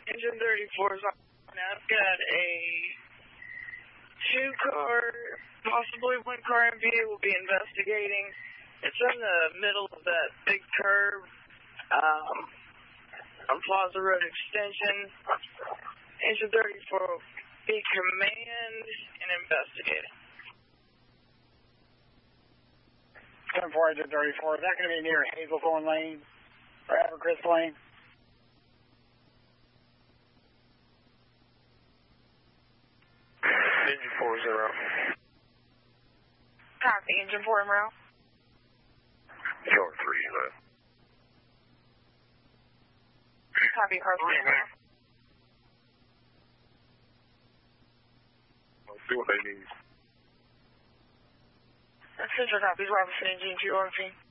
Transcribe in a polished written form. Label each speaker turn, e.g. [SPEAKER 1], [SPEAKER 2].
[SPEAKER 1] Engine 34 is on. I've got a 2-car, possibly 1-car MV. We'll be investigating. It's in the middle of that big curve on Plaza Road Extension. Engine 34 will be command and investigating.
[SPEAKER 2] 7-4, Engine 34. Is that going to be near Hazelthorne Lane or Evercrest Lane?
[SPEAKER 3] Engine 40.
[SPEAKER 1] Copy, Engine 4 Emerald.
[SPEAKER 3] Car 3, left.
[SPEAKER 1] Copy, Car 3 Emerald.
[SPEAKER 3] Let's see what they need.
[SPEAKER 1] Central copies, Robinson Engine 2 RP.